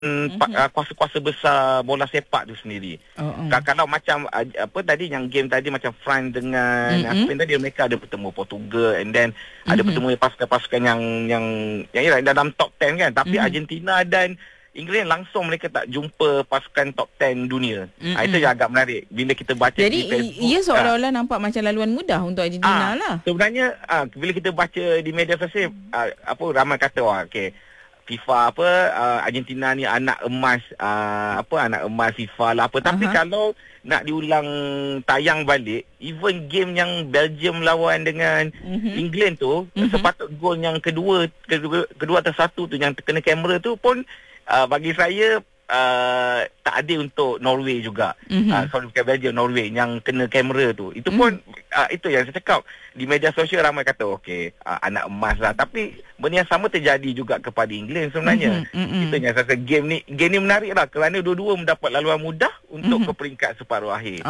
kuasa-kuasa besar bola sepak tu sendiri. Kalau macam apa tadi yang game tadi macam France dengan Spain tadi, mereka ada bertemu Portugal, and then ada bertemu pasukan-pasukan yang dalam top 10 kan. Tapi Argentina dan England langsung mereka tak jumpa pasukan top 10 dunia. Itu yang agak menarik bila kita baca di Facebook. Jadi ia seolah-olah nampak macam laluan mudah untuk Argentina lah. Sebenarnya bila kita baca di media sosial, ramai kata FIFA Argentina ni anak emas anak emas FIFA lah apa. Tapi kalau nak diulang tayang balik, even game yang Belgium lawan dengan England tu, sepatut gol yang kedua atau satu tu yang terkena kamera tu pun bagi saya tak adil untuk Norway juga. Sorry, bukan Belgium, Norway yang kena kamera tu. Itu pun itu yang saya cakap di media sosial, ramai kata anak emas lah. Tapi benda yang sama terjadi juga kepada England sebenarnya. Itu yang saya rasa game ni menarik lah, kerana dua-dua mendapat laluan mudah untuk ke peringkat separuh akhir.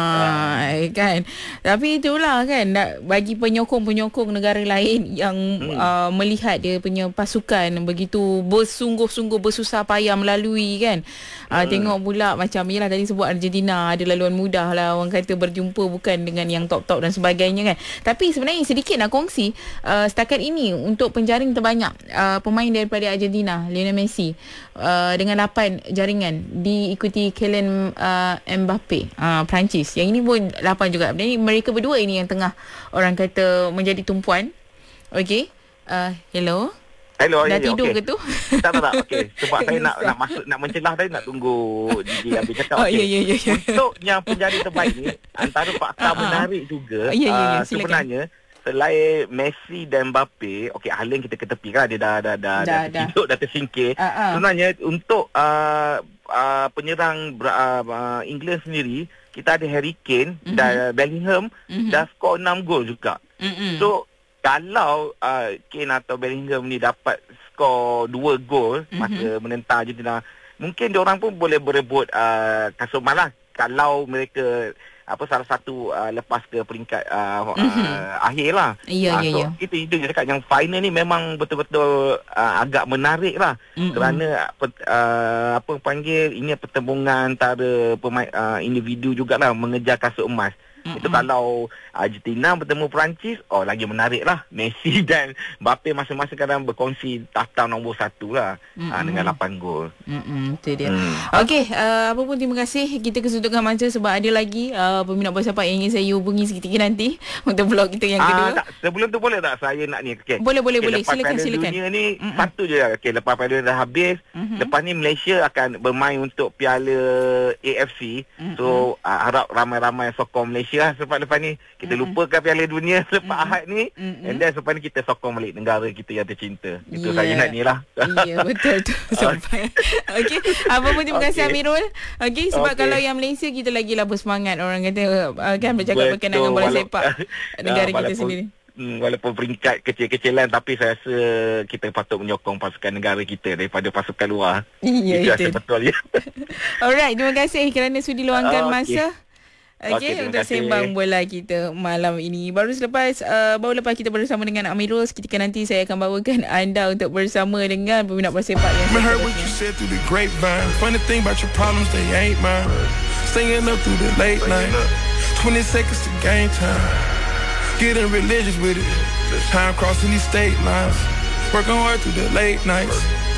Kan. Tapi itulah kan, bagi penyokong-penyokong negara lain yang melihat dia punya pasukan begitu bersungguh-sungguh bersusah payah melalui kan. Tengok pula macam yelah tadi sebut Argentina ada laluan mudah lah, orang kata berjumpa bukan dengan yang top-top dan sebagainya kan. Tapi sebenarnya sedikit nak kongsi setakat ini untuk penjaring terbanyak pemain daripada Argentina, Lionel Messi dengan 8 jaringan, diikuti Kylian Mbappe Perancis. Yang ini pun 8 juga. Jadi mereka berdua ini yang tengah orang kata menjadi tumpuan. Hello. Dah tidur ke tu? Tak. Sebab saya nak masuk, nak mencelah tadi, nak tunggu DJ habis cakap. Ya. Untuk yang penjari terbaik ni, antara fakta menarik juga, sebenarnya selain Messi dan Mbappe, Haaland kita ketepikan, dia dah hidup, dah tersingkir. Sebenarnya untuk penyerang England sendiri, kita ada Harry Kane dan Bellingham dah skor 6 gol juga. So kalau Kane atau Bellingham ni dapat skor 2 gol masa menentang Argentina, mungkin diorang pun boleh berebut kasut malah kalau mereka salah satu lepas ke peringkat akhir lah. Ya. Itu je cakap, yang final ni memang betul-betul agak menarik lah. Kerana ini pertembungan antara pemain individu jugalah mengejar kasut emas. Itu kalau Argentina bertemu Perancis, lagi menarik lah. Messi dan Mbappe masing-masing kadang berkongsi tahta nombor 1 lah dengan 8 gol. Itu dia. Apa pun terima kasih. Kita kesuntukan masa sebab ada lagi peminat bola sepak yang ingin saya hubungi seketika nanti untuk vlog kita yang kedua. Sebelum tu boleh tak saya nak ni? Boleh. Silakan. Dunia ni satu je. Lepas Piala Dunia dah habis, lepas ni Malaysia akan bermain untuk Piala AFC. So harap ramai-ramai sokong Malaysia lepas ni. Kita lupakan Piala Dunia selepas Ahad ni, and then selepas ni kita sokong balik negara kita yang tercinta. Itu saya nak ni lah. Ya, betul tu. Apa pun terima kasih Amirul. Sebab kalau yang Malaysia, kita lagi lah bersemangat, orang kata kan, bercakap berkenaan dengan bola sepak negara kita sendiri. Walaupun peringkat kecil-kecilan, tapi saya rasa kita patut menyokong pasukan negara kita daripada pasukan luar. Itu rasa betul. Alright, terima kasih kerana sudi luangkan masa. Untuk sembang bola kita malam ini. Baru lepas kita bersama dengan Amirul, ketika nanti saya akan bawakan anda untuk bersama dengan peminat bola sepak yang Funny thing about your problems, they ain't mine. Singing up through the late night, 20 seconds to game time. Getting religious with it, time crossing these state lines. Working hard through the late nights.